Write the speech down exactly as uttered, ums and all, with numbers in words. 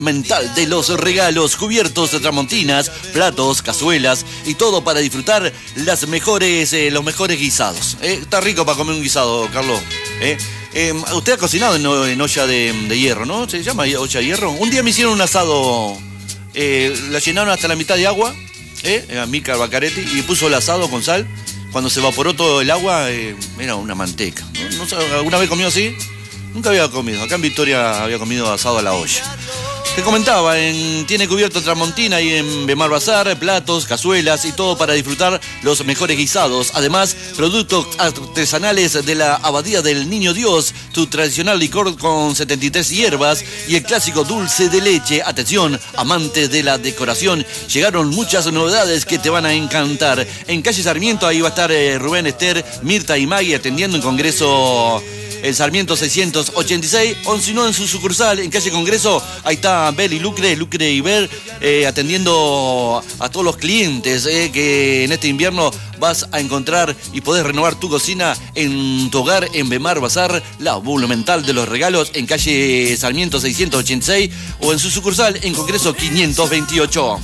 Mental de los regalos, cubiertos de tramontinas, platos, cazuelas y todo para disfrutar las mejores, eh, los mejores guisados. ¿eh? Está rico para comer un guisado, Carlos. ¿eh? Eh, usted ha cocinado en, en olla de, de hierro, ¿no? ¿Se llama olla de hierro? Un día me hicieron un asado, eh, la llenaron hasta la mitad de agua, ¿eh? a Mica Bacaretti, y puso el asado con sal. Cuando se evaporó todo el agua, eh, era una manteca. ¿No? ¿No, ¿Alguna vez comió así? Nunca había comido. Acá en Victoria había comido asado a la olla. Te comentaba, en, tiene cubierto Tramontina y en Bemar Bazar, platos, cazuelas y todo para disfrutar los mejores guisados. Además, productos artesanales de la Abadía del Niño Dios, tu tradicional licor con setenta y tres hierbas y el clásico dulce de leche. Atención, amantes de la decoración, llegaron muchas novedades que te van a encantar. En calle Sarmiento, ahí va a estar eh, Rubén, Esther, Mirta y Maggie atendiendo en Congreso... El Sarmiento seiscientos ochenta y seis, o si no en su sucursal, en calle Congreso, ahí está Bel y Lucre, Lucre y Bel, eh, atendiendo a todos los clientes eh, que en este invierno vas a encontrar y podés renovar tu cocina en tu hogar en Bemar Bazar, la monumental de los regalos, en calle Sarmiento seiscientos ochenta y seis, o en su sucursal en Congreso quinientos veintiocho.